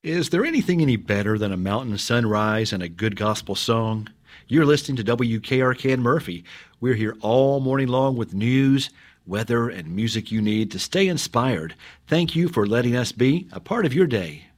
Is there anything any better than a mountain sunrise and a good gospel song? You're listening to WKRK in Murphy. We're here all morning long with news, weather, and music you need to stay inspired. Thank you for letting us be a part of your day.